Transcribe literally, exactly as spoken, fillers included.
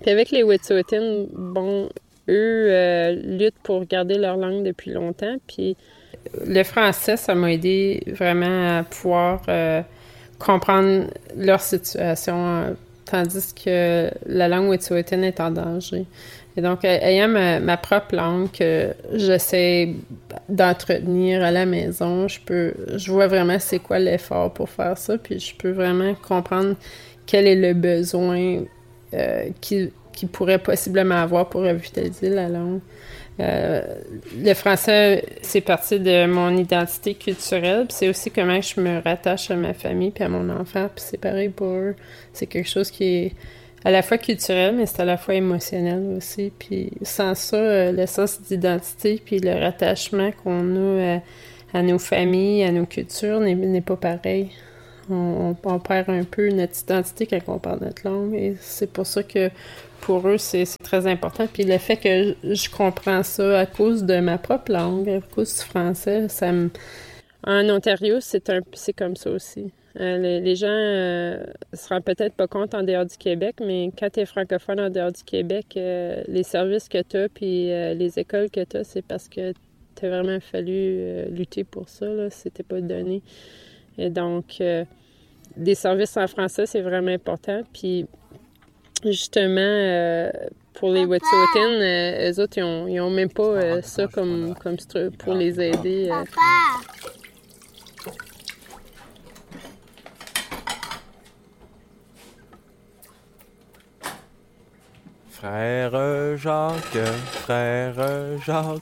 Puis avec les Wet'suwet'en, bon, eux euh, luttent pour garder leur langue depuis longtemps. Puis le français, ça m'a aidé vraiment à pouvoir euh, comprendre leur situation, euh, tandis que la langue Wet'suwet'en est en danger. Et donc, ayant ma, ma propre langue que j'essaie d'entretenir à la maison, je peux, je vois vraiment c'est quoi l'effort pour faire ça, puis je peux vraiment comprendre quel est le besoin euh, qui, qui pourrait possiblement avoir pour revitaliser la langue. Euh, le français, c'est partie de mon identité culturelle, puis c'est aussi comment je me rattache à ma famille puis à mon enfant, puis c'est pareil pour eux. C'est quelque chose qui est à la fois culturel, mais c'est à la fois émotionnel aussi. Puis sans ça, euh, le sens d'identité puis le rattachement qu'on a à, à nos familles, à nos cultures n'est, n'est pas pareil. On, on, on perd un peu notre identité quand on parle notre langue, et c'est pour ça que pour eux, c'est, c'est très important. Puis le fait que je, je comprends ça à cause de ma propre langue, à cause du français, ça me... En Ontario, c'est un c'est comme ça aussi. Euh, les, les gens euh, se rendent peut-être pas compte en dehors du Québec, mais quand tu es francophone en dehors du Québec, euh, les services que tu as puis euh, les écoles que tu as, c'est parce que t'as vraiment fallu euh, lutter pour ça, là, c'était pas donné. Et donc, euh, des services en français, c'est vraiment important. Puis, justement, euh, pour les Wet'suwet'en, euh, eux autres, ils ont, ils ont même pas euh, ça comme, comme stru- pour les aider. Euh. Frère Jacques, frère Jacques,